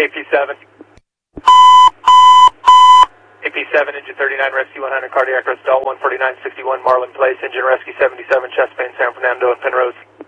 AP7. AP7, engine 39, rescue 100, cardiac arrest, Del 14961, Marlin Place, engine rescue 77, chest pain, San Fernando and Penrose.